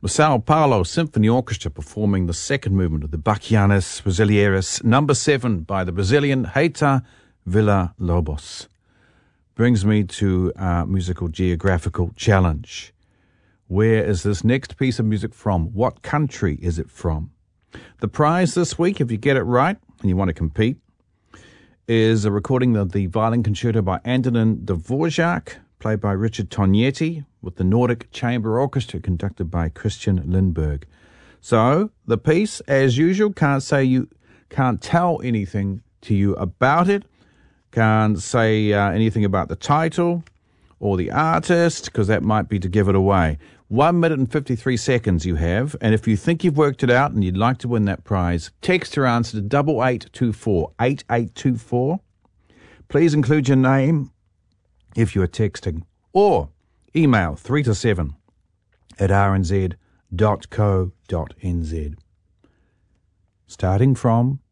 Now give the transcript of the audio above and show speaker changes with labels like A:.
A: The Sao Paulo Symphony Orchestra performing the second movement of the Bachianas Brasileiras, number 7 by the Brazilian Heita Villa-Lobos. Brings me to our musical geographical challenge. Where is this next piece of music from? What country is it from? The prize this week, if you get it right and you want to compete, is a recording of the violin concerto by Antonin Dvorak, played by Richard Tognetti, with the Nordic Chamber Orchestra conducted by Christian Lindberg. So, the piece, as usual, can't tell anything to you about it, can't say anything about the title or the artist, because that might be to give it away. 1 minute and 53 seconds you have, and if you think you've worked it out and you'd like to win that prize, text your answer to 8824, 8824. Please include your name if you are texting, or email 3 to 7 at rnz.co.nz. Starting from